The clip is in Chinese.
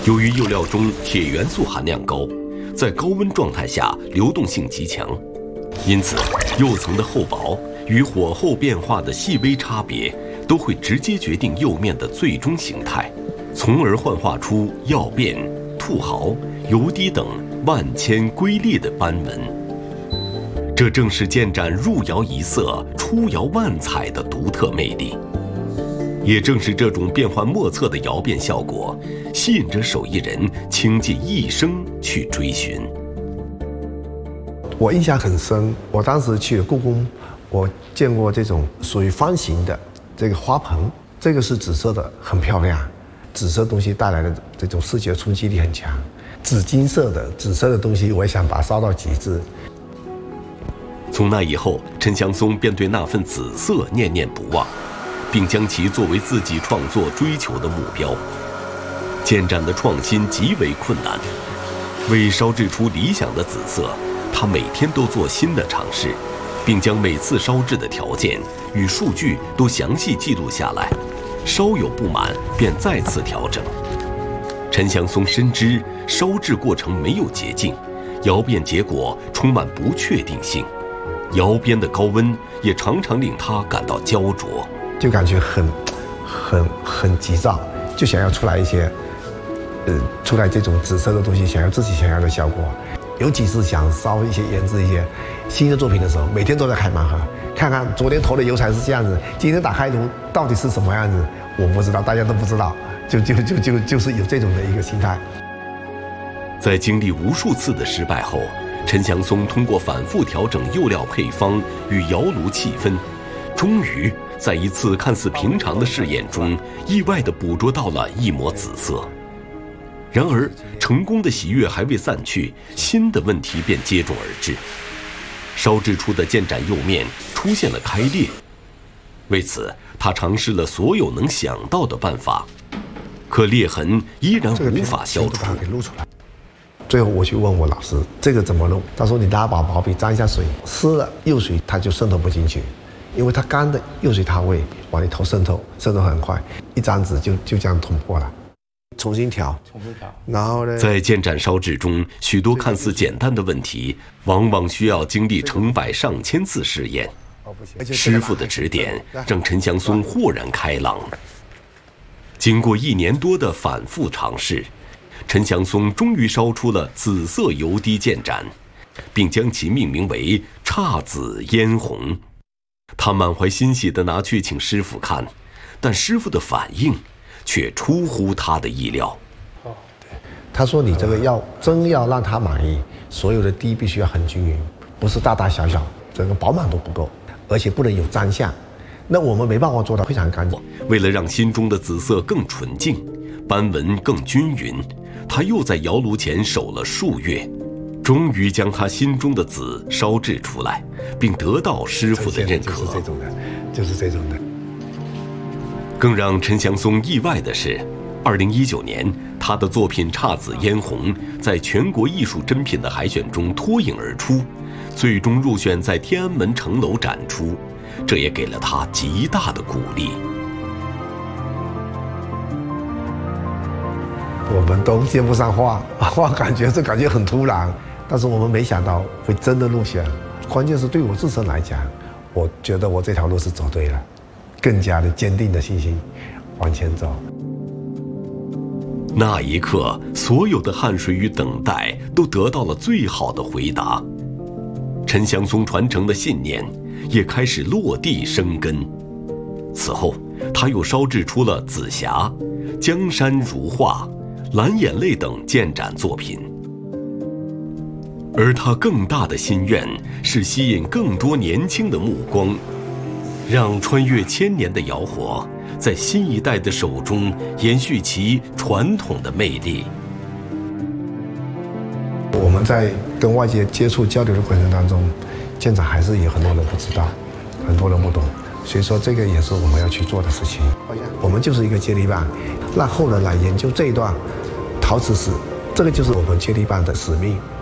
由于釉料中铁元素含量高，在高温状态下流动性极强，因此釉层的厚薄与火候变化的细微差别都会直接决定釉面的最终形态，从而幻化出曜变、兔毫、油滴等万千瑰丽的斑纹。这正是建盏入窑一色，出窑万彩的独特魅力。也正是这种变幻莫测的窑变效果，吸引着手艺人倾尽一生去追寻。 我印象很深，我当时去了故宫，我见过这种属于方形的这个花盆，这个是紫色的，很漂亮。紫色东西带来的这种视觉冲击力很强。紫金色的、紫色的东西，我也想把它烧到极致。 从那以后，陈祥松便对那份紫色念念不忘，并将其作为自己创作追求的目标。建盏的创新极为困难，为烧制出理想的紫色，他每天都做新的尝试，并将每次烧制的条件与数据都详细记录下来，稍有不满便再次调整。陈祥松深知烧制过程没有捷径，窑变结果充满不确定性，窑边的高温也常常令他感到焦灼， 就感觉很急躁，就想要出来一些，出来这种紫色的东西，想要自己想要的效果。有几次想烧一些研制一些新的作品的时候，每天都在开盲盒，看看昨天投的油彩是这样子，今天打开炉到底是什么样子，我不知道，大家都不知道，就是有这种的一个心态。 在经历无数次的失败后，陈祥松通过反复调整釉料配方与窑炉气氛，终于在一次看似平常的试验中，意外地捕捉到了一抹紫色。然而，成功的喜悦还未散去，新的问题便接踵而至。烧制出的建盏釉面出现了开裂，为此他尝试了所有能想到的办法，可裂痕依然无法消除。 最后我去问我老师这个怎么弄，他说你拿把毛笔沾一下水，湿了釉水它就渗透不进去，因为它干的釉水它会往里头渗透很快，一张纸就这样捅破了。重新调，然后呢， 在建盏烧制中，许多看似简单的问题，往往需要经历成百上千次试验。师傅的指点让陈祥松豁然开朗。经过1年多的反复尝试，陈祥松终于烧出了紫色油滴建盏，并将其命名为“姹紫嫣红”。他满怀欣喜地拿去请师傅看，但师傅的反应却出乎他的意料。 他说：“你这个要让他满意，所有的滴必须要很均匀，不是大大小小，整个饱满都不够，而且不能有沾相。那我们没办法做到非常干净。 为了让心中的紫色更纯净，斑纹更均匀，他又在窑炉前守了数月，终于将他心中的紫烧制出来，并得到师傅的认可。 就是这种的。 更让陈祥松意外的是，2019年，他的作品《姹紫嫣红》在全国艺术珍品的海选中脱颖而出，最终入选在天安门城楼展出，这也给了他极大的鼓励。 我们都接不上话，感觉很突然，但是我们没想到会真的入选。关键是对我自身来讲，我觉得我这条路是走对了，更加的坚定的信心往前走。 那一刻，所有的汗水与等待都得到了最好的回答，陈祥松传承的信念也开始落地生根。此后，他又烧制出了紫霞、江山如画、蓝眼泪等建盏作品。而他更大的心愿是吸引更多年轻的目光，让穿越千年的窑火在新一代的手中延续其传统的魅力。 我们在跟外界接触交流的过程当中，建盏还是有很多人不知道，很多人不懂，所以说这个也是我们要去做的事情。我们就是一个接力棒，让后人来研究这一段陶瓷史，这个就是我们接力棒的使命。